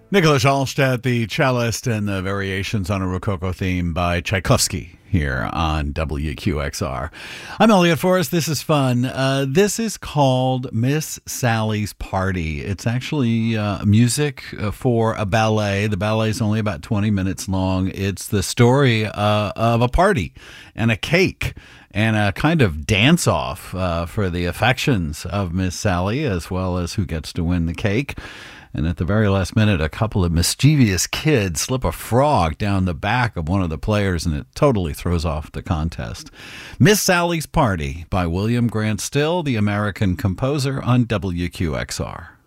Nicholas Allstedt, the cellist, and the variations on a Rococo theme by Tchaikovsky here on WQXR. I'm Elliot Forrest. This is fun. This is called Miss Sally's Party. It's actually music for a ballet. The ballet is only about 20 minutes long. It's the story of a party and a cake and a kind of dance-off for the affections of Miss Sally, as well as who gets to win the cake. And at the very last minute, a couple of mischievous kids slip a frog down the back of one of the players, and it totally throws off the contest. Miss Sally's Party by William Grant Still, the American composer, on WQXR.